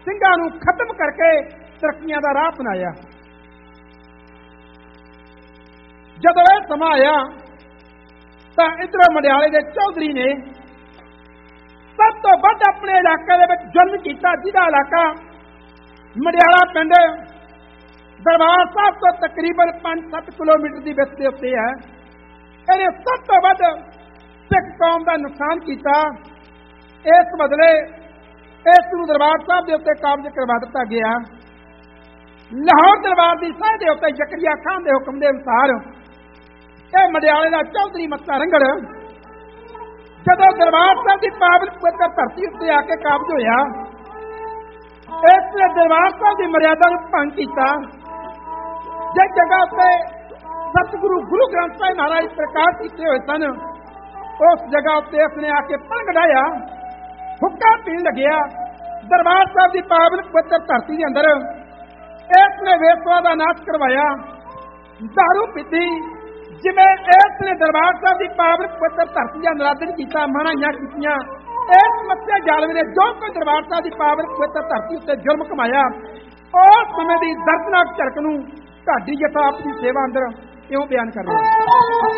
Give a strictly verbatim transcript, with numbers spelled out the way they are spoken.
ਸਿੰਘਾਂ ਨੂੰ ਖਤਮ ਕਰਕੇ ਤਰੱਕੀਆਂ ਦਾ ਰਾਹ ਅਪਣਾਇਆ। ਜਦੋਂ ਇਹ ਸਮਾਂ ਆਇਆ ਤਾਂ ਇੱਧਰ ਮੰਡਿਆਲੇ ਦੇ ਚੌਧਰੀ ਨੇ ਸਭ ਤੋਂ ਵੱਧ ਆਪਣੇ ਇਲਾਕੇ ਦੇ ਵਿੱਚ ਜ਼ੁਲਮ ਕੀਤਾ, ਜਿਹਦਾ ਇਲਾਕਾ ਮੰਡਿਆਲਾ ਪਿੰਡ ਦਰਬਾਰ ਸਾਹਿਬ ਤੋਂ ਤਕਰੀਬਨ ਪੰਜ ਸੱਤ ਕਿਲੋਮੀਟਰ ਦੀ ਵਿੱਥ ਦੇ ਉੱਤੇ ਹੈ। ਇਹਨੇ ਸਭ ਤੋਂ ਵੱਧ ਸਿੱਖ ਕੌਮ ਦਾ ਨੁਕਸਾਨ ਕੀਤਾ। ਇਸ ਬਦਲੇ ਇਸ ਨੂੰ ਦਰਬਾਰ ਸਾਹਿਬ ਦੇ ਉੱਤੇ ਕਾਬਜ਼ ਕਰਵਾ ਦਿੱਤਾ ਗਿਆ। ਲਾਹੌਰ ਦਰਬਾਰ ਦੀ ਸਹੁੰ ਦੇ ਉੱਤੇ ਜ਼ਕਰੀਆ ਖਾਨ ਦੇ ਹੁਕਮ ਦੇ ਅਨੁਸਾਰ ਇਹ ਮੰਡਿਆਲੇ ਦਾ ਚੌਧਰੀ ਮੱਤਾ ਰੰਗੜ ਜਦੋਂ ਦਰਬਾਰ ਸਾਹਿਬ ਦੀ ਪਾਵਨ ਪਵਿੱਤਰ ਧਰਤੀ ਉੱਤੇ ਆ ਕੇ ਕਾਬਜ਼ ਹੋਇਆ, ਇਸ ਨੇ ਦਰਬਾਰ ਸਾਹਿਬ ਦੀ ਮਰਿਆਦਾ ਨੂੰ ਭੰਗ ਕੀਤਾ। ਜਿਸ ਜਗ੍ਹਾ ਉੱਤੇ ਸਤਿਗੁਰੂ ਗੁਰੂ ਗ੍ਰੰਥ ਸਾਹਿਬ ਮਹਾਰਾਜ ਪ੍ਰਕਾਸ਼ ਕੀਤੇ ਹੋਏ ਸਨ, ਉਸ ਜਗ੍ਹਾ ਉੱਤੇ ਉਸਨੇ ਆ ਕੇ ਭੰਗ ਡਾਇਆ, ਹੁੱਕਾ ਪੀਣ ਲੱਗਿਆ। ਦਰਬਾਰ ਸਾਹਿਬ ਦੀ ਪਾਵਨ ਪਵਿੱਤਰ ਧਰਤੀ ਦੇ ਅੰਦਰ ਇਸ ਨੇ ਵੇਸਵਾ ਦਾ ਨਾਸ਼ ਕਰਵਾਇਆ, ਦਾਰੂ ਪੀਤੀ। ਜਿਵੇਂ ਇਸ ਨੇ ਦਰਬਾਰ ਸਾਹਿਬ ਦੀ ਪਾਵਨ ਪਵਿੱਤਰ ਧਰਤੀ ਦਾ ਨਿਰਾਦਨ ਕੀਤਾ, ਮਨਾਈਆਂ ਕੀਤੀਆਂ। ਇਸ ਮੱਸਿਆ ਜਾਲਮ ਨੇ ਜੋ ਕੋਈ ਦਰਬਾਰ ਸਾਹਿਬ ਦੀ ਪਾਵਨ ਪਵਿੱਤਰ ਧਰਤੀ ਉੱਤੇ ਜੁਰਮ ਕਮਾਇਆ, ਉਸ ਸਮੇਂ ਦੀ ਦਰਦਨਾਕ ਝਲਕ ਨੂੰ ਢਾਡੀ ਜਥਾ ਆਪਣੀ ਸੇਵਾ ਅੰਦਰ ਇਉਂ ਬਿਆਨ ਕਰ ਰਿਹਾ।